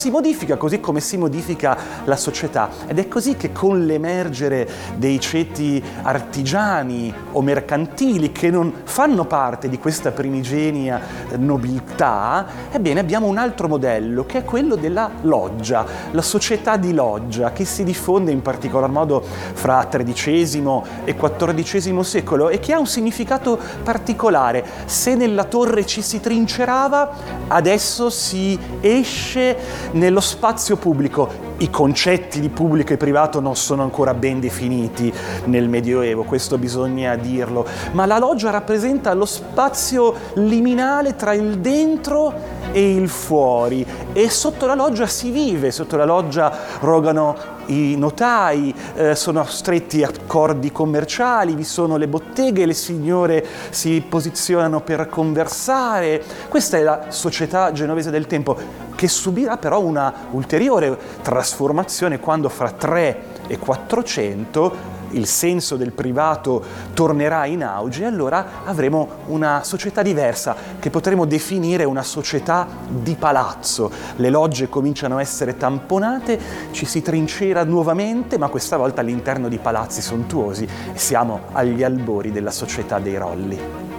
Si modifica così come si modifica la società, ed è così che con l'emergere dei ceti artigiani o mercantili che non fanno parte di questa primigenia nobiltà, ebbene abbiamo un altro modello che è quello della loggia, la società di loggia che si diffonde in particolar modo fra XIII e XIV secolo e che ha un significato particolare. Se nella torre ci si trincerava, adesso si esce nello spazio pubblico. I concetti di pubblico e privato non sono ancora ben definiti nel Medioevo, questo bisogna dirlo, ma la loggia rappresenta lo spazio liminale tra il dentro e il fuori, e sotto la loggia si vive, sotto la loggia rogano i notai, sono stretti accordi commerciali, vi sono le botteghe, le signore si posizionano per conversare. Questa è la società genovese del tempo, che subirà però una ulteriore trasformazione quando fra 3 e 400 il senso del privato tornerà in auge, e allora avremo una società diversa che potremo definire una società di palazzo. Le logge cominciano a essere tamponate, ci si trincera nuovamente, ma questa volta all'interno di palazzi sontuosi, e siamo agli albori della società dei Rolli.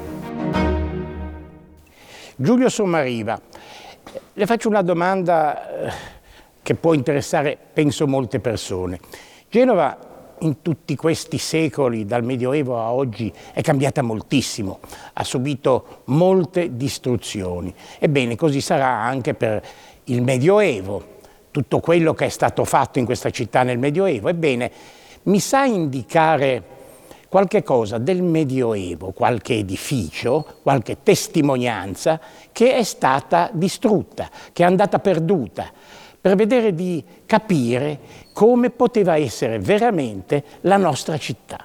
Giulio Sommariva, le faccio una domanda che può interessare, penso, molte persone. Genova in tutti questi secoli, dal Medioevo a oggi, è cambiata moltissimo, ha subito molte distruzioni. Ebbene, così sarà anche per il Medioevo, tutto quello che è stato fatto in questa città nel Medioevo. Ebbene, mi sa indicare qualche cosa del Medioevo, qualche edificio, qualche testimonianza che è stata distrutta, che è andata perduta, per vedere di capire come poteva essere veramente la nostra città.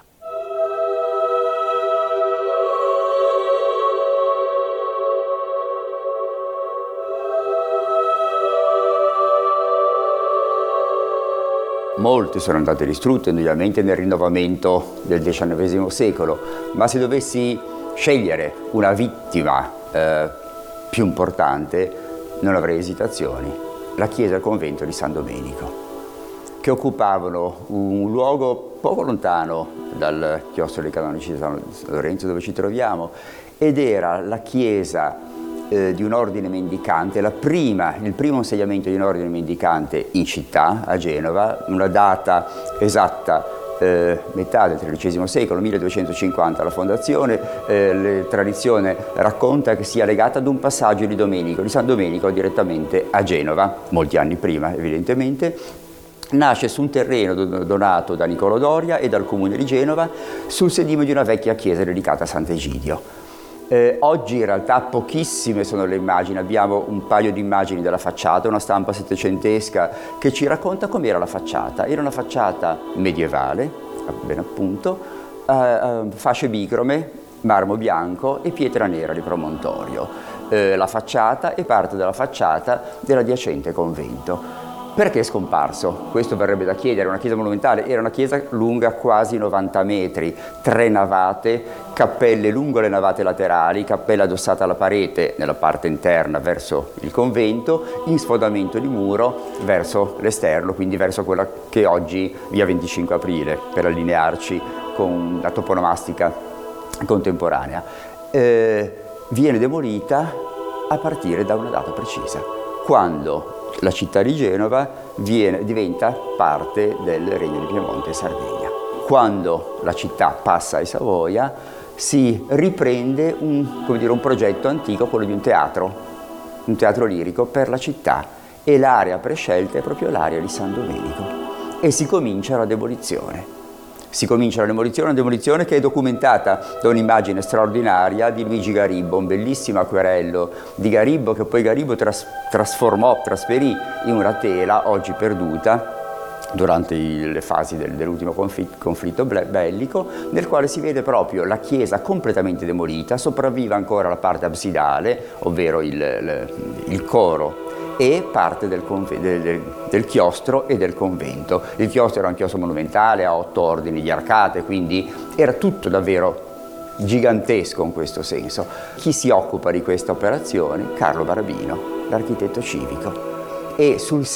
Molte sono andate distrutte, ovviamente nel rinnovamento del XIX secolo, ma se dovessi scegliere una vittima più importante non avrei esitazioni. La chiesa e il convento di San Domenico, che occupavano un luogo poco lontano dal chiostro dei canonici di San Lorenzo, dove ci troviamo, ed era la chiesa di un ordine mendicante, il primo insediamento di un ordine mendicante in città, a Genova, una data esatta, metà del XIII secolo, 1250 la fondazione. La tradizione racconta che sia legata ad un passaggio di San Domenico direttamente a Genova, molti anni prima evidentemente. Nasce su un terreno donato da Niccolò Doria e dal comune di Genova, sul sedime di una vecchia chiesa dedicata a Sant'Egidio. Oggi in realtà pochissime sono le immagini, abbiamo un paio di immagini della facciata, una stampa settecentesca che ci racconta com'era la facciata. Era una facciata medievale, ben appunto, fasce bicrome, marmo bianco e pietra nera di promontorio. La facciata e parte della facciata dell'adiacente convento. Perché è scomparso? Questo verrebbe da chiedere. Una chiesa monumentale, era una chiesa lunga quasi 90 metri, 3 navate, cappelle lungo le navate laterali, cappella addossata alla parete nella parte interna verso il convento, in sfondamento di muro verso l'esterno, quindi verso quella che oggi via 25 aprile, per allinearci con la toponomastica contemporanea. Viene demolita a partire da una data precisa, quando la città di Genova diventa parte del Regno di Piemonte e Sardegna. Quando la città passa ai Savoia si riprende un progetto antico, quello di un teatro lirico per la città, e l'area prescelta è proprio l'area di San Domenico, e si comincia la demolizione. Una demolizione che è documentata da un'immagine straordinaria di Luigi Garibbo, un bellissimo acquerello di Garibbo, che poi Garibbo trasferì in una tela oggi perduta durante le fasi dell'ultimo conflitto bellico, nel quale si vede proprio la chiesa completamente demolita, sopravvive ancora la parte absidale, ovvero il coro, e parte del chiostro e del convento. Il chiostro era un chiostro monumentale a 8 ordini di arcate, quindi era tutto davvero gigantesco in questo senso. Chi si occupa di questa operazione? Carlo Barabino, l'architetto civico. E sul